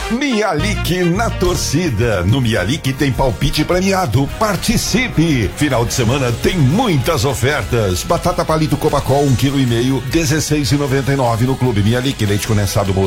Mialik na torcida. No Mialik tem palpite premiado. Participe! Final de semana tem muitas ofertas. Batata palito Cobacol 1,5 kg, 16,99 no Clube Mialik. Leite condensado Moça